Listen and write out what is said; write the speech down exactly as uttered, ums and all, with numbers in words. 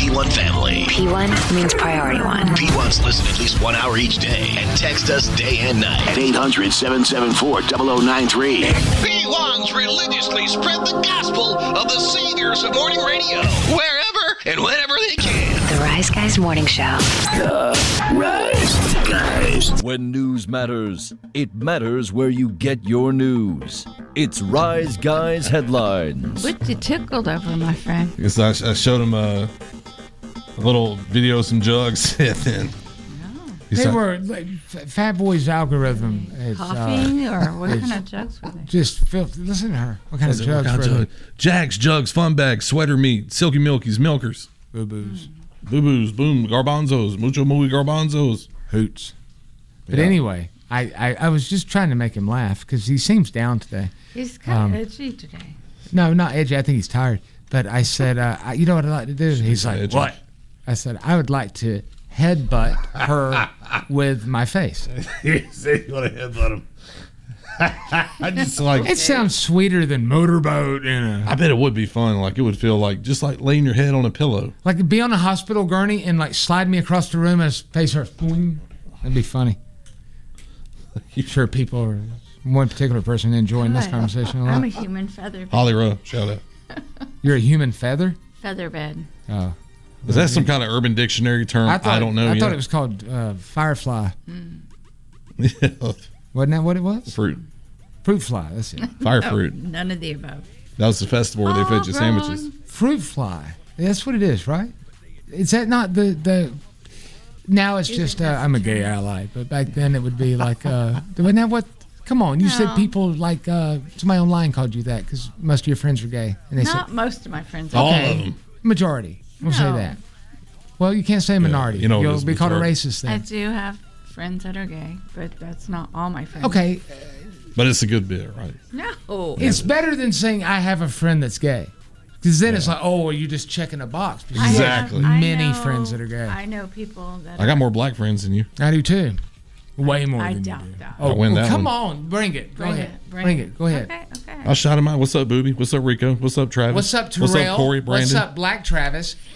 P one family. P one means priority one. P ones listen at least one hour each day and text us day and night at eight hundred, seven seven four, zero zero nine three. P ones religiously spread the gospel of the saviors of morning radio wherever and whenever they can. The Rise Guys Morning Show. The Rise Guys. When news matters, it matters where you get your news. It's Rise Guys Headlines. What you tickled over, my friend? Because I, I showed him a, a little video of some jugs, and then They like, were like, Fat Boy's algorithm. Is, coughing uh, or what kind of jugs were they? Just filthy. Listen to her. What kind of jugs? Kind of jug? Jags, jugs, fun bags, sweater meat, silky milkies, milkers, boo boos, mm. boo boos, boom, garbanzos, mucho muy garbanzos, hoots. But yeah. anyway, I, I, I was just trying to make him laugh because he seems down today. He's kind of um, edgy today. No, not edgy. I think he's tired. But I said, uh, I, you know what I'd like to do? He's like, edgy. What? I said, I would like to headbutt her with my face. You say you want to headbutt him. I just like it sounds sweeter than motorboat. You know. I bet it would be fun. Like it would feel like just like laying your head on a pillow. Like be on a hospital gurney and like slide me across the room and his face hurts. Boing. That'd be funny. I'm sure people are one particular person enjoying this conversation a lot. I'm a human feather bed. Holly Rowe, shout out. You're a human feather? Feather bed. Oh. Is that some kind of Urban Dictionary term? I, thought, I don't know I yet. thought it was called uh, firefly. Mm. Wasn't that what it was? Fruit. Fruit fly, that's it. Fire no, fruit. None of the above. That was the festival where they fed you sandwiches. Fruit fly. That's what it is, right? Is that not the... the now it's just, uh, I'm a gay ally, but back then it would be like, uh, wasn't that what... Come on, you no. said people like, uh, somebody online called you that because most of your friends are gay. And they Not said, most of my friends are all gay. of them. Majority. We'll no. say that. Well, you can't say minority. Yeah, you know You'll be called a majority. racist then. I do have friends that are gay, but that's not all my friends. Okay. But it's a good bit, right? No. It's better than saying I have a friend that's gay. Because then yeah. it's like, oh, well, you're just checking a box. Exactly. I have many know, friends that are gay. I know people that I got more black friends than you. I do too. Way more I than doubt you do. that. Oh, I win well, that come one. on. Bring it. Go bring ahead. It, bring, bring it. it. Go ahead. Okay, okay. I shot him out. What's up, Booby? What's up, Rico? What's up, Travis? What's up, Terrell? What's up, Corey? Brandon? What's up, Black Travis?